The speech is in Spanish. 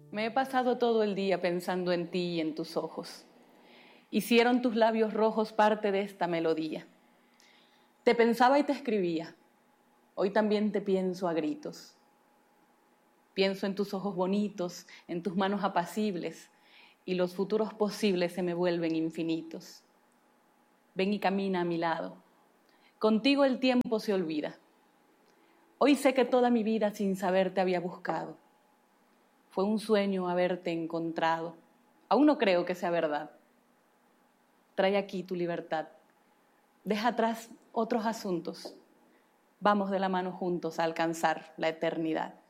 Me he pasado todo el día pensando en ti y en tus ojos. Hicieron tus labios rojos parte de esta melodía. Te pensaba y te escribía. Hoy también te pienso a gritos. Pienso en tus ojos bonitos, en tus manos apacibles, y los futuros posibles se me vuelven infinitos. Ven y camina a mi lado. Contigo el tiempo se olvida. Hoy sé que toda mi vida sin saber te había buscado. Fue un sueño haberte encontrado. Aún no creo que sea verdad. Trae aquí tu libertad. Deja atrás otros asuntos. Vamos de la mano juntos a alcanzar la eternidad.